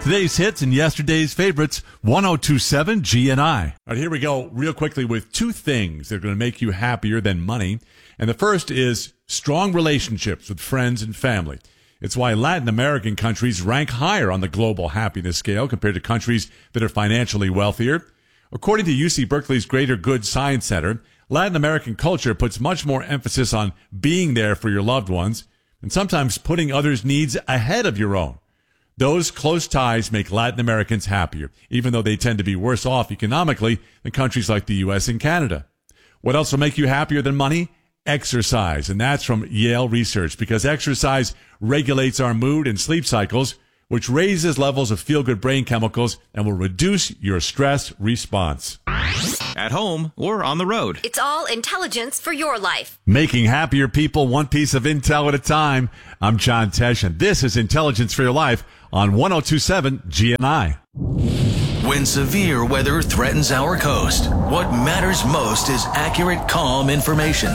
Today's hits and yesterday's favorites, 1027 GNI. All right, here we go real quickly with two things that are going to make you happier than money. And the first is strong relationships with friends and family. It's why Latin American countries rank higher on the global happiness scale compared to countries that are financially wealthier. According to UC Berkeley's Greater Good Science Center, Latin American culture puts much more emphasis on being there for your loved ones and sometimes putting others' needs ahead of your own. Those close ties make Latin Americans happier, even though they tend to be worse off economically than countries like the U.S. and Canada. What else will make you happier than money? Exercise. And that's from Yale Research, because exercise regulates our mood and sleep cycles, which raises levels of feel-good brain chemicals and will reduce your stress response. At home or on the road. It's all intelligence for your life. Making happier people one piece of intel at a time. I'm John Tesh, and this is Intelligence for Your Life on 1027 GNI. When severe weather threatens our coast, what matters most is accurate, calm information.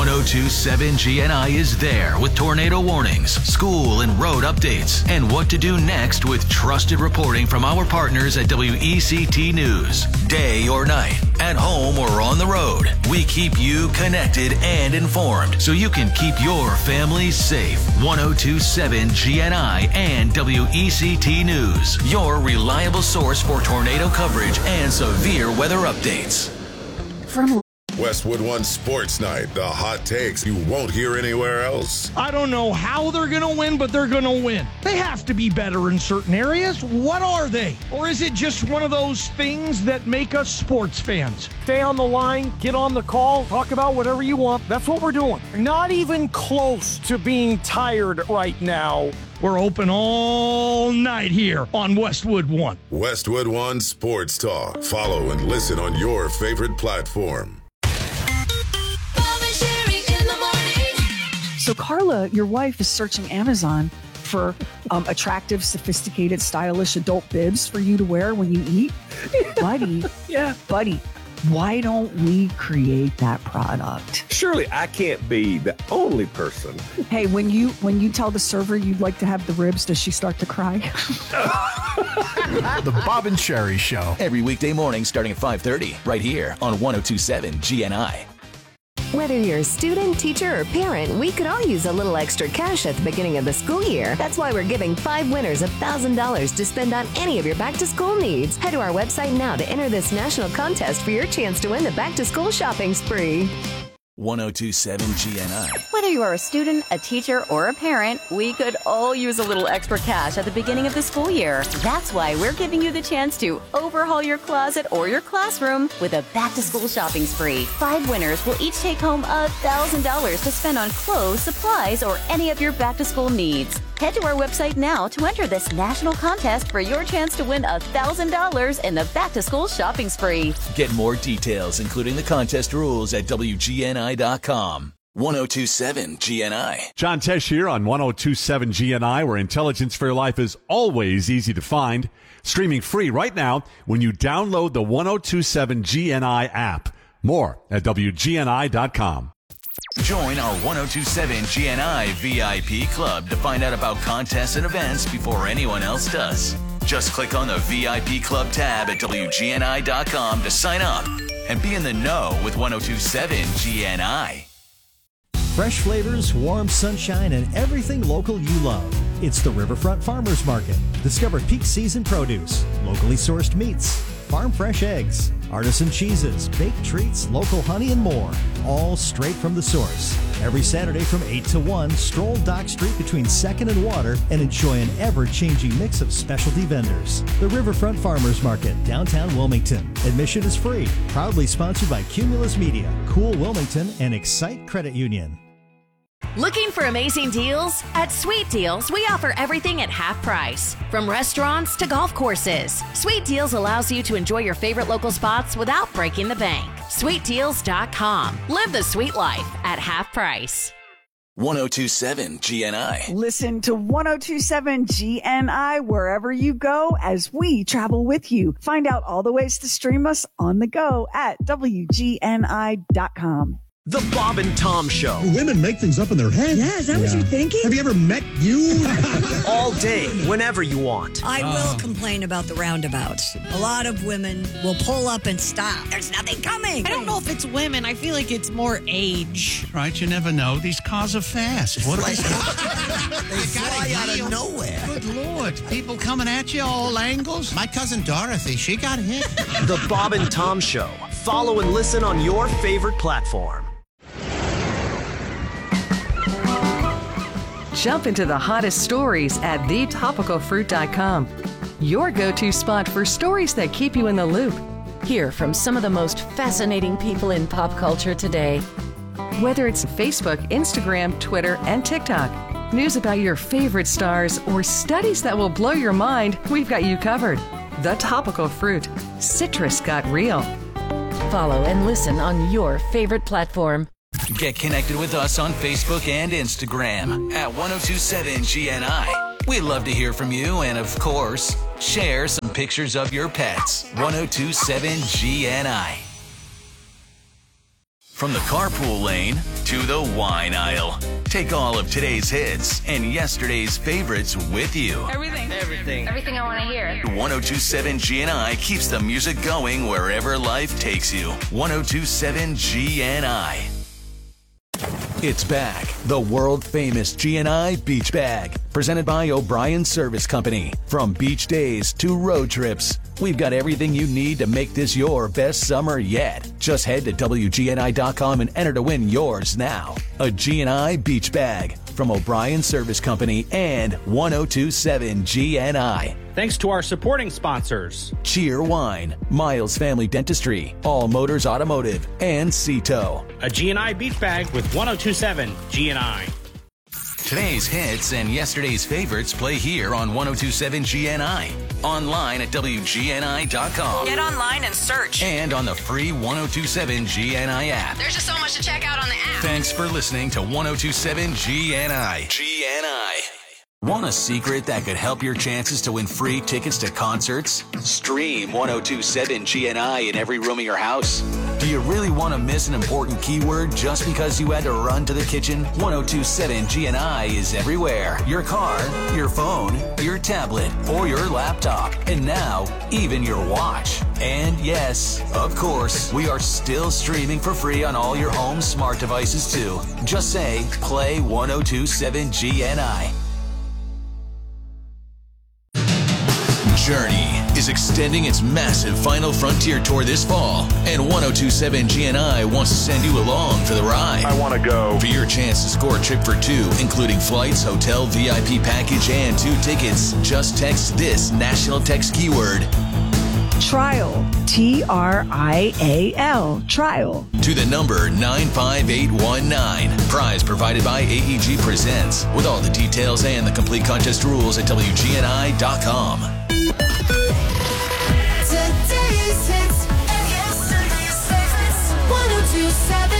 1027 GNI is there with tornado warnings, school and road updates, and what to do next with trusted reporting from our partners at WECT News. Day or night, at home or on the road, we keep you connected and informed so you can keep your family safe. 1027 GNI and WECT News, your reliable source for tornado coverage and severe weather updates. From Westwood One Sports Night, the hot takes you won't hear anywhere else. I don't know how they're going to win, but they're going to win. They have to be better in certain areas. What are they? Or is it just one of those things that make us sports fans? Stay on the line, get on the call, talk about whatever you want. That's what we're doing. Not even close to being tired right now. We're open all night here on Westwood One. Westwood One Sports Talk. Follow and listen on your favorite platform. So Carla, your wife is searching Amazon for attractive, sophisticated, stylish adult bibs for you to wear when you eat. Buddy, why don't we create that product? Surely I can't be the only person. Hey, when you tell the server you'd like to have the ribs, does she start to cry? The Bob and Sherry Show. Every weekday morning starting at 5:30, right here on 1027 GNI. Whether you're a student, teacher, or parent, we could all use a little extra cash at the beginning of the school year. That's why we're giving 5 winners $1,000 to spend on any of your back-to-school needs. Head to our website now to enter this national contest for your chance to win the back-to-school shopping spree. 1027 GNI. Whether you are a student, a teacher, or a parent, we could all use a little extra cash at the beginning of the school year. That's why we're giving you the chance to overhaul your closet or your classroom with a back-to-school shopping spree. 5 winners will each take home $1,000 to spend on clothes, supplies, or any of your back-to-school needs. Head to our website now to enter this national contest for your chance to win $1,000 in the back-to-school shopping spree. Get more details, including the contest rules, at WGNI.com. 1027 GNI. John Tesh here on 1027 GNI, where Intelligence for Your Life is always easy to find. Streaming free right now when you download the 1027 GNI app. More at WGNI.com. Join our 1027 GNI VIP club to find out about contests and events before anyone else does. Just click on the VIP club tab at WGNI.com to sign up and be in the know with 1027 GNI. Fresh flavors, warm sunshine, and everything local you love. It's the Riverfront Farmers Market. Discover peak season produce, locally sourced meats, farm fresh eggs, artisan cheeses, baked treats, local honey, and more. All straight from the source. Every Saturday from 8 to 1, stroll Dock Street between 2nd and Water and enjoy an ever-changing mix of specialty vendors. The Riverfront Farmers Market, downtown Wilmington. Admission is free. Proudly sponsored by Cumulus Media, Cool Wilmington, and Excite Credit Union. Looking for amazing deals? At Sweet Deals, we offer everything at half price. From restaurants to golf courses, Sweet Deals allows you to enjoy your favorite local spots without breaking the bank. SweetDeals.com. Live the sweet life at half price. 1027 GNI. Listen to 1027 GNI wherever you go as we travel with you. Find out all the ways to stream us on the go at WGNI.com. The Bob and Tom Show. Women make things up in their head. Yeah, is that what you're thinking? Have you ever met you? All day, whenever you want. I will complain about the roundabouts. A lot of women will pull up and stop. There's nothing coming. I don't know if it's women. I feel like it's more age. Right, you never know. These cars are fast. What they fly out of nowhere. Good Lord. People coming at you all angles. My cousin Dorothy, she got hit. The Bob and Tom Show. Follow and listen on your favorite platform. Jump into the hottest stories at thetopicalfruit.com. Your go-to spot for stories that keep you in the loop. Hear from some of the most fascinating people in pop culture today. Whether it's Facebook, Instagram, Twitter, and TikTok, news about your favorite stars, or studies that will blow your mind, we've got you covered. The Topical Fruit. Citrus got real. Follow and listen on your favorite platform. Get connected with us on Facebook and Instagram at 1027GNI. We'd love to hear from you and, of course, share some pictures of your pets. 1027GNI. From the carpool lane to the wine aisle. Take all of today's hits and yesterday's favorites with you. Everything I want to hear. 1027GNI keeps the music going wherever life takes you. 1027GNI. It's back. The world-famous GNI Beach Bag. Presented by O'Brien Service Company. From beach days to road trips, we've got everything you need to make this your best summer yet. Just head to WGNI.com and enter to win yours now. A GNI Beach Bag from O'Brien Service Company and 1027 GNI. Thanks to our supporting sponsors: Cheer Wine, Miles Family Dentistry, All Motors Automotive, and Cito. A GNI Beach Bag with 1027 GNI. Today's hits and yesterday's favorites play here on 1027 GNI. Online at WGNI.com. Get online and search. And on the free 1027 GNI app. There's just so much to check out on the app. Thanks for listening to 1027 GNI. GNI. Want a secret that could help your chances to win free tickets to concerts? Stream 1027 GNI in every room of your house. Do you really want to miss an important keyword just because you had to run to the kitchen? 1027 GNI is everywhere. Your car, your phone, your tablet, or your laptop. And now, even your watch. And yes, of course, we are still streaming for free on all your home smart devices too. Just say, play 1027 GNI. Journey is extending its massive Final Frontier tour this fall, and 1027 GNI wants to send you along for the ride. I want to go. For your chance to score a trip for two, including flights, hotel, VIP package, and 2 tickets, just text this national text keyword Trial, TRIAL, trial, to the number 95819. Prize provided by AEG Presents, with all the details and the complete contest rules at WGNI.com. Today's hits and yesterday's favorites. 1027